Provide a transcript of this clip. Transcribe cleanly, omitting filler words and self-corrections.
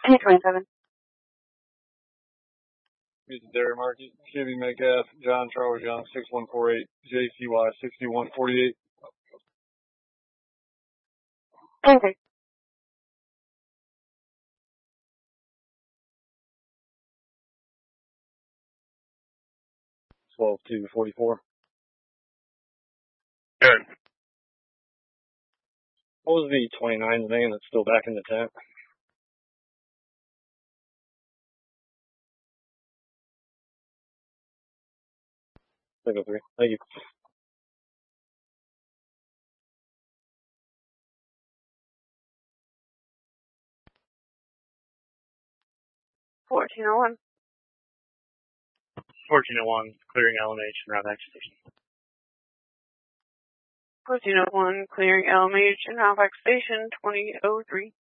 A27. Meet the Dairy Market, Chevy Metcalf, John Charles Young, 6148, JCY 6148. Okay. 12244. Good. What was the 29's name that's still back in the tent? Thank you. 1401. 1401, clearing LMH and Route Station. 1401, clearing LMH and Halifax Station 2003.